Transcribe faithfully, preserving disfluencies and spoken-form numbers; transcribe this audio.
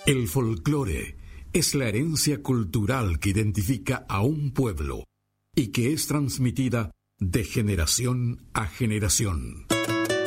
El folclore es la herencia cultural que identifica a un pueblo y que es transmitida de generación a generación.